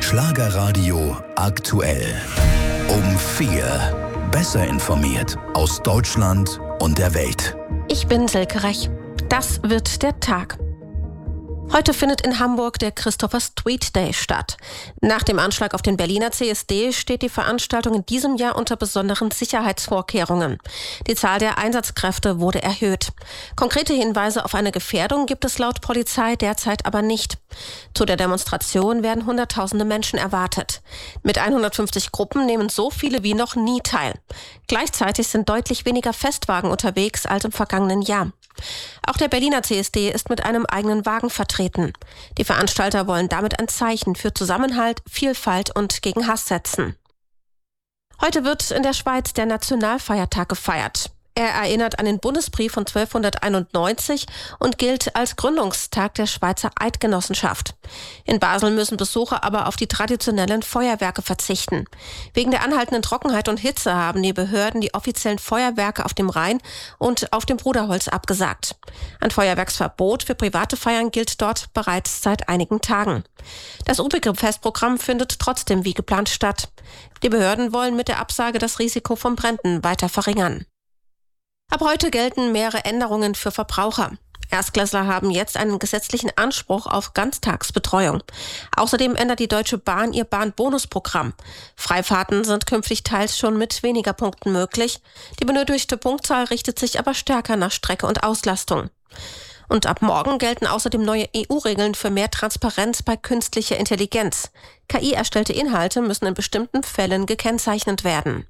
Schlagerradio aktuell. Um 4. Besser informiert aus Deutschland und der Welt. Ich bin Silke Rech. Das wird der Tag. Heute findet in Hamburg der Christopher Street Day statt. Nach dem Anschlag auf den Berliner CSD steht die Veranstaltung in diesem Jahr unter besonderen Sicherheitsvorkehrungen. Die Zahl der Einsatzkräfte wurde erhöht. Konkrete Hinweise auf eine Gefährdung gibt es laut Polizei derzeit aber nicht. Zu der Demonstration werden Hunderttausende Menschen erwartet. Mit 150 Gruppen nehmen so viele wie noch nie teil. Gleichzeitig sind deutlich weniger Festwagen unterwegs als im vergangenen Jahr. Auch der Berliner CSD ist mit einem eigenen Wagen vertreten. Die Veranstalter wollen damit ein Zeichen für Zusammenhalt, Vielfalt und gegen Hass setzen. Heute wird in der Schweiz der Nationalfeiertag gefeiert. Er erinnert an den Bundesbrief von 1291 und gilt als Gründungstag der Schweizer Eidgenossenschaft. In Basel müssen Besucher aber auf die traditionellen Feuerwerke verzichten. Wegen der anhaltenden Trockenheit und Hitze haben die Behörden die offiziellen Feuerwerke auf dem Rhein und auf dem Bruderholz abgesagt. Ein Feuerwerksverbot für private Feiern gilt dort bereits seit einigen Tagen. Das Uebigem-Festprogramm findet trotzdem wie geplant statt. Die Behörden wollen mit der Absage das Risiko von Bränden weiter verringern. Ab heute gelten mehrere Änderungen für Verbraucher. Erstklässler haben jetzt einen gesetzlichen Anspruch auf Ganztagsbetreuung. Außerdem ändert die Deutsche Bahn ihr Bahnbonusprogramm. Freifahrten sind künftig teils schon mit weniger Punkten möglich. Die benötigte Punktzahl richtet sich aber stärker nach Strecke und Auslastung. Und ab morgen gelten außerdem neue EU-Regeln für mehr Transparenz bei künstlicher Intelligenz. KI-erstellte Inhalte müssen in bestimmten Fällen gekennzeichnet werden.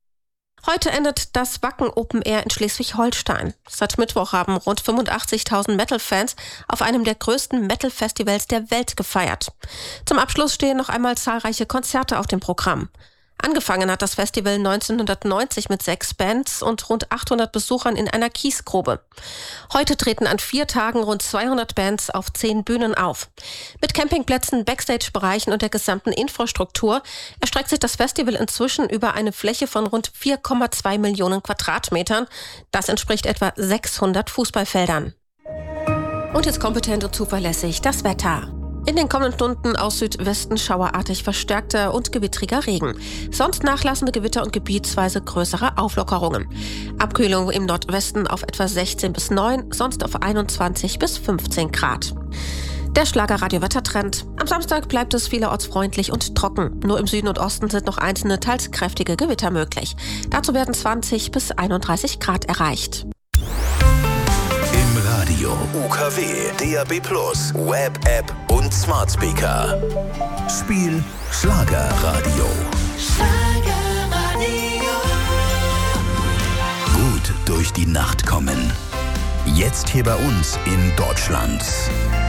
Heute endet das Wacken Open Air in Schleswig-Holstein. Seit Mittwoch haben rund 85.000 Metal-Fans auf einem der größten Metal-Festivals der Welt gefeiert. Zum Abschluss stehen noch einmal zahlreiche Konzerte auf dem Programm. Angefangen hat das Festival 1990 mit 6 Bands und rund 800 Besuchern in einer Kiesgrube. Heute treten an 4 Tagen rund 200 Bands auf 10 Bühnen auf. Mit Campingplätzen, Backstage-Bereichen und der gesamten Infrastruktur erstreckt sich das Festival inzwischen über eine Fläche von rund 4,2 Millionen Quadratmetern. Das entspricht etwa 600 Fußballfeldern. Und jetzt kompetent und zuverlässig das Wetter. In den kommenden Stunden aus Südwesten schauerartig verstärkter und gewittriger Regen. Sonst nachlassende Gewitter und gebietsweise größere Auflockerungen. Abkühlung im Nordwesten auf etwa 16 bis 9, sonst auf 21 bis 15 Grad. Der Schlagerradio-Wettertrend. Am Samstag bleibt es vielerorts freundlich und trocken. Nur im Süden und Osten sind noch einzelne, teils kräftige Gewitter möglich. Dazu werden 20 bis 31 Grad erreicht. Radio, UKW, DAB+, Web-App und Smart Speaker. Spiel Schlagerradio. Schlagerradio. Gut durch die Nacht kommen. Jetzt hier bei uns in Deutschland.